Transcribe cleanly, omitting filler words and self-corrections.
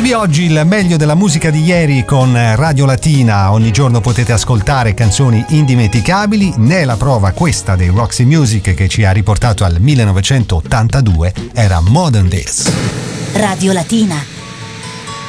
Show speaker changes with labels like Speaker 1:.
Speaker 1: Arrivi oggi il meglio della musica di ieri con Radio Latina. Ogni giorno potete ascoltare canzoni indimenticabili. Ne è la prova questa dei Roxy Music che ci ha riportato al 1982. Era Modern Days.
Speaker 2: Radio Latina.